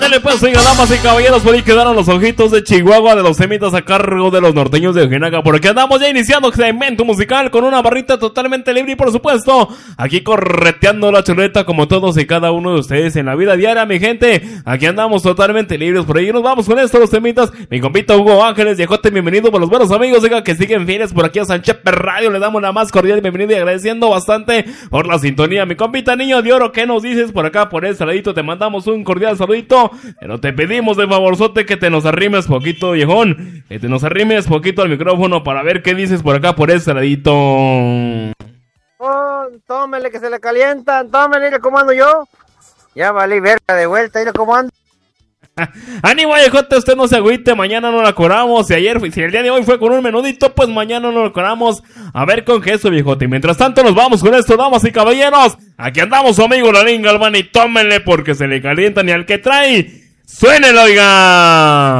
Dale pues, oiga, damas y caballeros, por ahí quedaron los ojitos de Chihuahua de los semitas a cargo de los norteños de Ojinaga. Por aquí andamos ya iniciando segmento musical con una barrita totalmente libre y por supuesto, aquí correteando la chuleta como todos y cada uno de ustedes en la vida diaria, mi gente. Aquí andamos totalmente libres, por ahí nos vamos con esto, los semitas. Mi compita Hugo Ángeles, viejote, bienvenido por los buenos amigos, oiga, que siguen fieles por aquí a Sanchepe Radio. Le damos la más cordial bienvenida y agradeciendo bastante por la sintonía. Mi compita Niño de Oro, ¿qué nos dices por acá, por ese ladito? Te mandamos un cordial saludito. Pero te pedimos de favorzote que te nos arrimes poquito, viejón. Que te nos arrimes poquito al micrófono para ver qué dices por acá, por ese ladito. Oh, tómele que se le calientan, tómele, ¿cómo ando yo? Ya valí verga de vuelta, mira cómo ando. Ánimo, viejote, usted no se agüite, mañana no la coramos. Si el día de hoy fue con un menudito, pues mañana no lo coramos. A ver con queso, viejote. Y mientras tanto nos vamos con esto, damas y caballeros. Aquí andamos su amigo Lalín Galván y tómenle porque se le calientan y al que trae, suénelo, oiga.